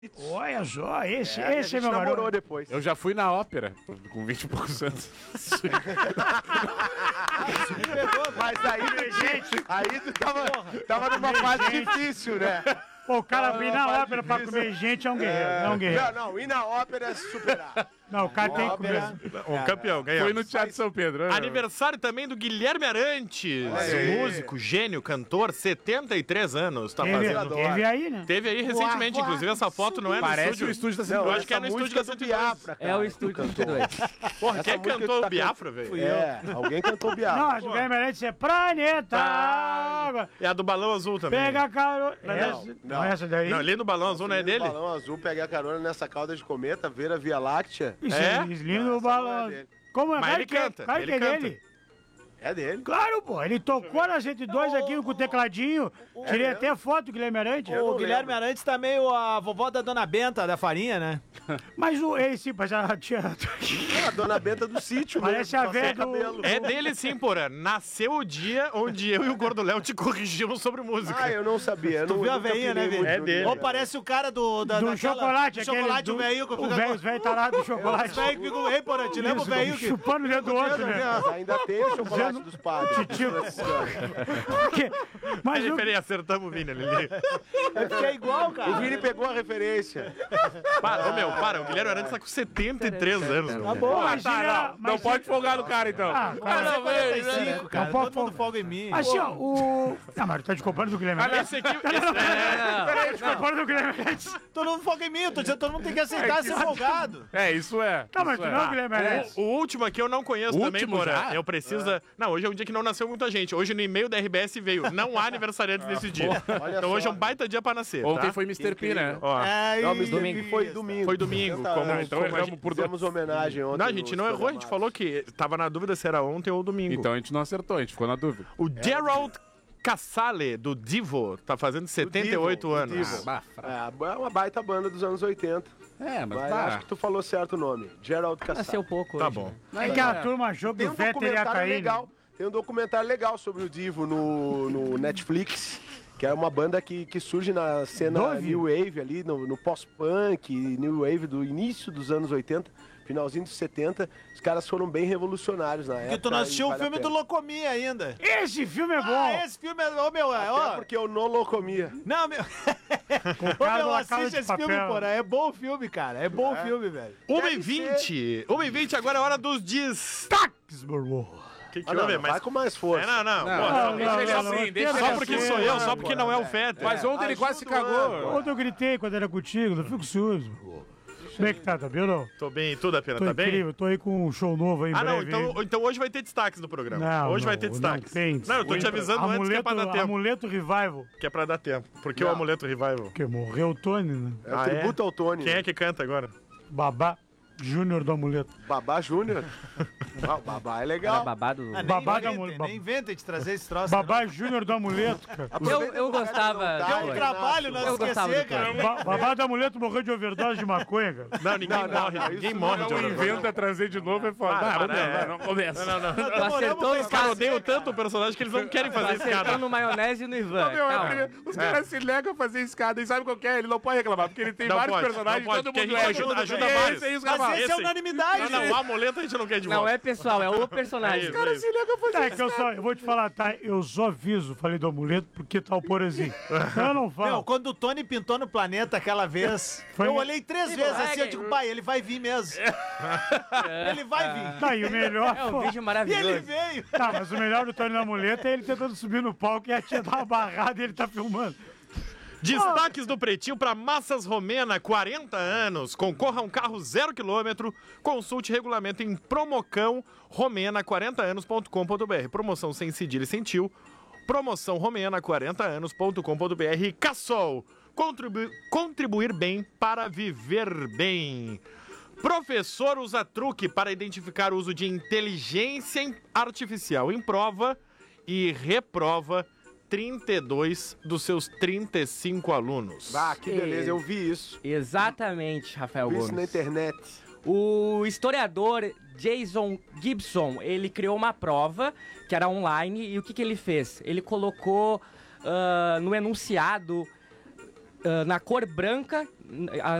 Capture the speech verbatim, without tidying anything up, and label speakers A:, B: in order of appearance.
A: Olha só, esse é, esse
B: a
A: é
B: gente
A: meu
B: namorou
A: garoto.
B: depois.
C: Eu já fui na ópera, com vinte e poucos anos.
B: Mas aí, gente, aí tu tava, tava numa fase difícil, né?
A: Pô, o cara
B: Tava
A: vir
B: numa
A: na
B: fase
A: ópera pra
B: difícil.
A: comer gente é um guerreiro, é um guerreiro.
B: Não, não, ir na ópera é superar.
A: Não, o cara tem que comer.
D: O campeão, ganhou.
C: Fui no Teatro de São Pedro. né?
D: Aniversário também do Guilherme Arantes,
B: aí.
D: músico, gênio, cantor, setenta e três anos, tá
A: Teve,
D: fazendo.
A: teve aí, né?
D: Teve aí recentemente,
A: Uá,
D: inclusive essa foto não é no
C: Parece
D: estúdio.
C: o estúdio da
B: Não,
C: Central.
D: Eu acho que é
B: essa
D: no estúdio
B: música
D: da cento e
B: do
D: dois.
B: Biafra, cara.
E: É o estúdio cento e dois.
D: Porra,
B: Essa
D: quem
B: música
D: cantou
B: que tá
D: o Biafra, velho?
B: É, alguém cantou Biafra.
A: Não, o Guilherme Arantes é planeta água.
D: É a do balão azul também.
A: Pega a carona.
B: Não,
A: Essa-
B: não.
A: Não, essa daí.
D: Não, ali do balão azul não é dele?
B: Balão azul, peguei a carona nessa cauda de cometa, ver a Via Láctea.
A: Isso
D: É?
A: é lindo
B: Não,
A: o
B: essa
A: balão.
B: não é dele.
A: Como é?
D: Mas
A: Claro
D: ele
A: que é-
D: canta,
A: claro
D: ele
A: que é
D: canta.
A: dele.
B: É dele.
A: Claro, pô. Ele tocou na cento e dois aqui com o tecladinho. Tirei
B: É
A: até foto do Guilherme Arantes.
B: Eu
F: O
B: não
F: Guilherme
B: lembro.
F: Arantes tá meio a vovó da Dona Benta, da farinha, né?
A: Mas o, ele sim, mas a tia.
B: É a dona Benta do sítio,
A: Parece
B: mesmo,
A: a
B: só
A: velha
B: sem
A: do-
B: cabelo.
D: É dele sim, porra. Nasceu o dia onde eu e o Gordo Léo te corrigimos sobre música.
B: Ah, eu não sabia. Eu
F: Tu
B: não,
F: viu a
B: nunca
F: veinha, né,
B: pilhei
F: velho?
B: muito
D: É
B: no
D: dele.
F: Ou
B: Guilherme.
F: parece o cara do... Da,
A: Do
F: daquela-
A: chocolate,
F: do
A: aquele
F: chocolate,
A: do,
F: o velho que
A: o
F: fica...
A: velho, os velhos tarados do chocolate.
F: Os velhos que ficam... Ei, porra, te lembra o
A: Isso,
F: velho que...
A: chupando o dedo do outro, né?
B: Mas ainda tem o chocolate dos padres.
A: Titio. Que- Mas o,
D: Peraí, acertamos o Vini, Lili.
F: É porque é igual,
B: O
F: cara.
B: Vini pegou a referência.
D: Para, ô meu, para. O Guilherme Arantes tá com setenta e três anos, meu.
F: Tá bom,
A: mas
C: Tá,
A: ele
C: não,
A: era-
C: não
A: mas
C: pode
A: ele-
C: folgar no cara, então.
A: Ah, cara,
F: Mas é quarenta e cinco, cara.
A: Não pode
F: Todo mundo
A: folga.
F: folga em mim.
A: Assim, ó, o. Não, mas tu tá desculpando do Guilherme Arantes.
D: Esse aqui... Esse,
A: Peraí, desculpando do Guilherme Arantes.
F: Todo mundo folga em mim. Eu tô dizendo que todo mundo tem que aceitar ser folgado.
C: É, isso é.
A: Tá, mas
C: isso
A: tu
C: é.
A: não é o Guilherme Arantes.
D: O, o último aqui eu não conheço
C: O
D: também,
C: último
D: porra.
C: já?
D: Eu preciso... Não, hoje é um dia que não nasceu muita gente. Hoje no e-mail da R B S veio. Não há aniversariantes nesse dia.
B: Olha
D: Então
B: só.
D: hoje é um baita dia pra nascer,
C: Ontem
D: tá?
C: foi mister P, né?
D: Ó,
F: É,
B: Não,
F: e...
B: mister
E: Domingo.
B: P foi domingo.
D: foi domingo.
B: setenta
D: Como,
B: anos.
C: então
D: como a
C: erramos
D: gente...
C: por dois.
B: Fizemos homenagem ontem.
D: Não, a gente não
B: nos
D: errou. A gente falou que tava na dúvida se era ontem ou domingo.
C: Então a gente não acertou, a gente ficou na dúvida.
D: O Gerald Casale, do Divo, tá fazendo setenta e oito
B: Divo,
D: anos.
B: Divo. É, é uma baita banda dos anos oitenta.
C: É, mas
B: Mas
C: tá.
B: acho que tu falou certo o nome. Gerald Cassar.
E: Nasceu pouco
D: Tá
E: hoje,
D: bom.
E: né?
A: É que a turma achou que
B: Tem
A: o
B: um
A: Vettel ia
B: documentário
A: cair.
B: legal. Tem um documentário legal sobre o Divo no, no Netflix, que é uma banda que, que surge na cena
A: Dove?
B: New Wave ali, no, no pós-punk, New Wave do início dos anos oitenta, finalzinho dos setenta. Os caras foram bem revolucionários na época.
F: Que tu não assistiu
B: e
F: o
B: vale a
F: filme do
B: pena.
F: Locomia ainda.
A: Esse filme é bom.
F: Ah, esse filme é... Ô, meu, é...
B: Até
F: Ó,
B: porque eu não locomia.
F: não, meu... Ô,
A: cara
F: meu,
A: da Casa
F: assiste
A: de
F: esse filme,
A: Papel.
F: porra. É bom o filme, cara. É bom o filme, velho.
D: uma e vinte. uma e vinte, agora é hora dos destaques.
A: meu irmão.
D: Que que
B: Ah, não,
D: houve?
B: não,
D: Mas...
B: vai com mais força.
D: É, não, não.
C: Não,
D: Pô,
C: não,
D: não,
C: deixa ele
A: não,
C: assim,
A: não,
C: deixa
A: não,
C: ele
D: Só porque
C: assim.
D: sou eu,
B: né,
D: só porque
B: porra,
D: não é o
B: é.
D: Fetter.
C: Mas ontem ele quase se cagou.
A: Ontem eu gritei quando era contigo, não fico sujo. Como é que tá, tá bem ou não?
D: Tô bem, tudo a pena,
A: Tô
D: tá bem?
A: incrível, tô aí com um show novo aí em
D: Ah, não,
A: breve.
D: então,
A: aí.
D: então hoje vai ter destaques no programa.
A: Não,
D: hoje
A: não,
D: vai ter
A: não
D: destaques.
A: tem.
D: Não, eu tô te avisando antes que é pra dar tempo.
A: Amuleto Revival,
D: Que é pra dar tempo. Por que o
B: Não.
D: Amuleto Revival?
A: porque morreu o Tony, né?
B: É
D: Ah,
B: tributo ao Tony.
D: Quem
B: né?
D: é que canta agora?
A: Babá Júnior do Amuleto.
B: Babá Júnior. Ah, o Babá é
E: Era
B: legal.
E: babado.
F: Ah, nem
A: Babá da
F: inventem,
A: mulher-
F: nem inventem de trazer esse troço.
A: Babá Júnior do Amuleto, cara.
E: Eu, eu gostava.
B: Não,
F: Deu
B: tá,
F: um
B: é.
F: trabalho não
E: Eu gostava
F: esquecer,
E: do
F: cara.
A: Ba Babá do Amuleto morreu de overdose de maconha, cara.
D: Não, ninguém
B: Não, não,
D: morre.
B: não,
D: ninguém
B: isso
D: morre
B: não
D: de
B: é um
D: overdose.
C: Inventa trazer de novo é foda.
D: Para,
C: Ah,
D: para,
C: não,
D: é.
C: não, não começa.
D: Não, não, não.
F: Nós
E: Tu
F: demoramos
E: acertou
F: pra
E: os
D: Os caras
E: caras.
D: odeiam tanto o personagem que eles não querem fazer
E: Acertou
D: escada.
E: no maionese e no Ivan.
C: Meu, é a
E: Calma.
C: primeira- os caras se negam a fazer escada e sabe qual que é? Ele não pode reclamar, porque ele tem
D: Não
C: vários
D: pode,
C: personagens,
D: não pode,
C: todo
D: porque
C: mundo
D: a gente
C: é,
D: ajuda-
C: todo mundo
D: ajuda
C: é.
D: vários.
C: Esse aí os
F: Mas
C: caras falam.
F: esse é
D: Esse-
F: unanimidade,
D: Não, não,
F: né?
D: o amuleto a gente não quer de
E: Não
D: volta.
E: é pessoal, é o
D: É
E: personagem.
D: isso,
C: Os caras
D: é isso.
C: se negam a fazer
A: É que eu só, eu vou te falar, tá? Eu só aviso, falei do amuleto, porque tá o porezinho. Eu não
F: Meu,
A: falo.
F: quando o Tony pintou no planeta aquela vez,
A: Foi
F: eu
A: uma-
F: olhei três vezes assim, eu digo, pai, ele vai vir mesmo. Ele vai vir.
A: Tá, e o melhor.
E: É um
A: pô,
E: vídeo
F: E ele
E: maravilhoso.
F: veio.
A: Tá, mas o melhor do Tony da Muleta é ele tentando subir no palco e a tia dá uma barrada e ele tá filmando.
D: Destaques do Pretinho para Massas Romena, quarenta anos. Concorra a um carro zero quilômetro. Consulte regulamento em promocão romena quarenta anos ponto com ponto br. Promoção sem cedilha e sem tio. Promoção romena quarenta anos ponto com ponto br. Cassol. Contribu contribuir bem para viver bem. Professor usa truque para identificar o uso de inteligência artificial em prova e reprova trinta e dois dos seus trinta e cinco alunos.
B: Ah, que beleza, eu vi isso.
E: Exatamente, Rafael
B: Vi isso na
E: Gomes.
B: internet.
E: O historiador Jason Gibson, ele criou uma prova que era online e o que, que ele fez? Ele colocou ah, no enunciado ah, na cor branca,